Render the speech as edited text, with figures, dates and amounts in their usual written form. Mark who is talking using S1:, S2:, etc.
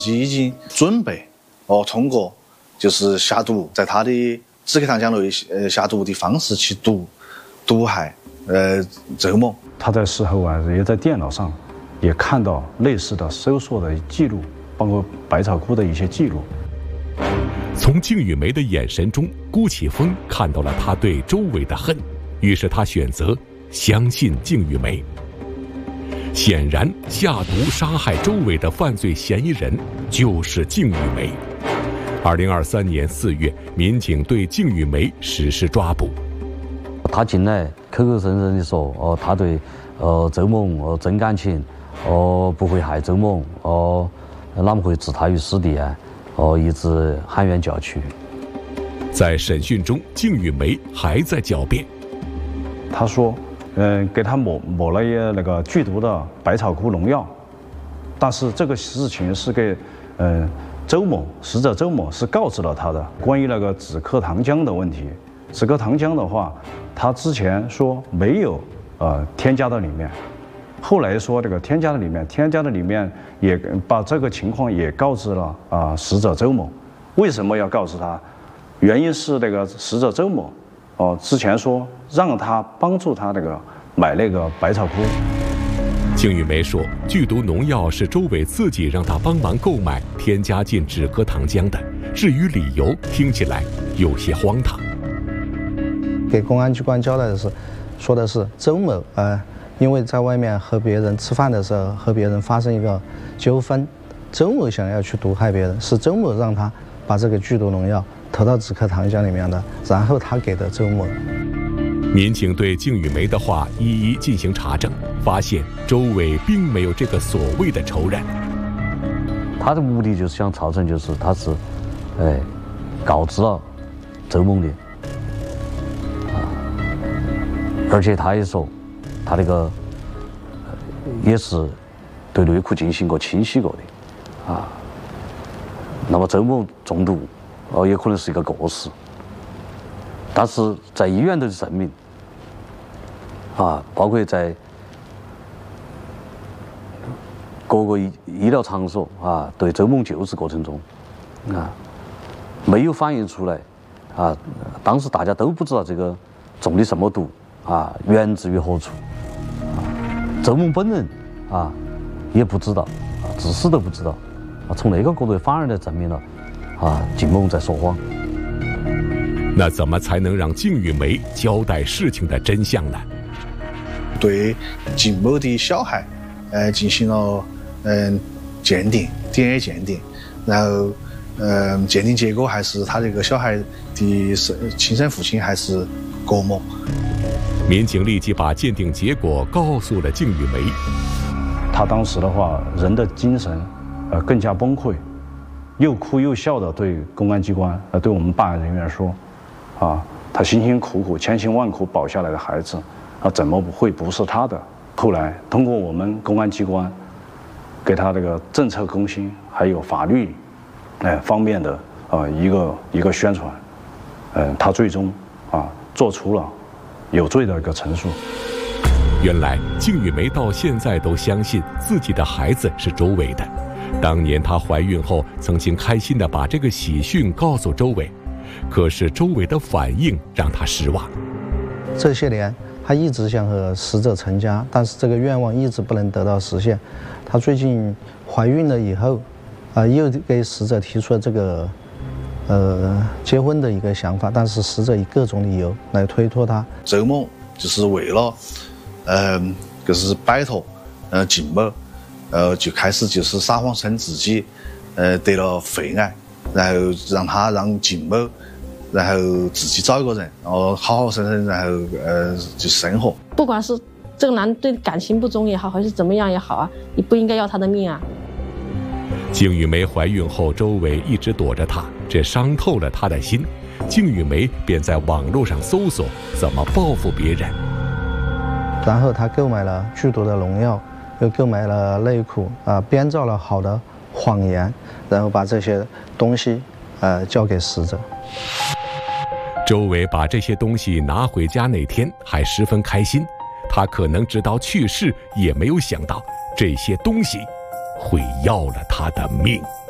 S1: 已经准备通过就是下毒，在他的止咳糖浆内下毒的方式去毒害周某。
S2: 他在事后也在电脑上也看到类似的搜索的记录，包括百草枯的一些记录。
S3: 从靳玉梅的眼神中，辜启峰看到了他对周伟的恨，于是他选择相信靳玉梅。显然，下毒杀害周伟的犯罪嫌疑人就是靳玉梅。2023年4月，民警对靳玉梅实施抓捕。
S4: 他进来口口声声地说，他对周某真感情，不会害周某，哪么会置他于死地啊？一直喊冤叫屈。
S3: 在审讯中，靳玉梅还在狡辩。
S2: 他说，给他抹了那个剧毒的百草枯农药，但是这个事情是给死者周某是告知了他的。关于那个止咳糖浆的问题，止咳糖浆的话，他之前说没有添加到里面，后来说这个添加的里面也把这个情况也告知了死者周某。为什么要告知他？原因是那个死者周某之前说让他帮助他买那个百草枯。
S3: 靳玉梅说，剧毒农药是周伟自己让他帮忙购买添加进止咳糖浆的。至于理由，听起来有些荒唐。
S5: 给公安机关交代的是，说的是周某因为在外面和别人吃饭的时候和别人发生一个纠纷，周某想要去毒害别人，是周某让他把这个剧毒农药投到止咳糖浆里面的，然后他给的周某。
S3: 民警对靳玉梅的话一一进行查证，发现周伟并没有这个所谓的仇人。
S4: 他的目的就是想造成他是告知了周某的而且他也说他也是对内裤进行过清洗过的那么周某中毒也可能是一个过失，但是在医院的证明包括在各个医疗场所对周某救治过程中没有反映出来当时大家都不知道这个中的什么毒源自于何处周某本人也不知道至死都不知道从那个角度反而来证明了靳某在说谎。
S3: 那怎么才能让靳玉梅交代事情的真相呢？
S1: 对靳某的小孩进行了鉴定 DNA 鉴定，然后鉴定结果还是他这个小孩的亲生父亲还是郭某。
S3: 民警立即把鉴定结果告诉了靳玉梅。
S2: 他当时的话，人的精神更加崩溃，又哭又笑的对公安机关对我们办案人员说他辛辛苦苦千辛万苦保下来的孩子怎么会不是他的？后来通过我们公安机关给他这个政策更新还有法律方面的一个宣传他最终做出了有罪的一个陈述。
S3: 原来靳玉梅到现在都相信自己的孩子是周伟的。当年她怀孕后曾经开心地把这个喜讯告诉周伟，可是周伟的反应让她失望。
S5: 这些年她一直想和死者成家，但是这个愿望一直不能得到实现。她最近怀孕了以后又给死者提出了这个结婚的一个想法，但是死者以各种理由来推脱她。
S1: 周某就是为了就是摆脱靳某就开始就是撒谎称自己得了肺癌，然后让靳某然后自己找一个人好好生生然后就生活。
S6: 不管是这个男的对感情不忠也好，还是怎么样也好你不应该要他的命
S3: 靳玉梅怀孕后，周伟一直躲着她，这伤透了她的心。靳玉梅便在网络上搜索怎么报复别人，
S5: 然后她购买了剧毒的农药，又购买了内裤编造了好的谎言，然后把这些东西交给死者。
S3: 周伟把这些东西拿回家那天还十分开心，他可能直到去世也没有想到这些东西会要了他的命。